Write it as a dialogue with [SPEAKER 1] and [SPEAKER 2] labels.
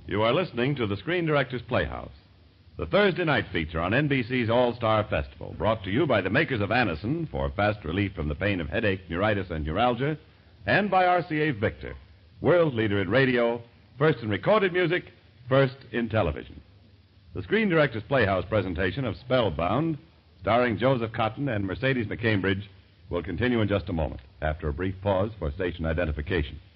[SPEAKER 1] You are listening to the Screen Directors Playhouse, the Thursday night feature on NBC's All-Star Festival, brought to you by the makers of Anacin for fast relief from the pain of headache, neuritis, and neuralgia, and by RCA Victor, world leader in radio, first in recorded music, first in television. The Screen Directors Playhouse presentation of Spellbound, starring Joseph Cotton and Mercedes McCambridge, will continue in just a moment, after a brief pause for station identification.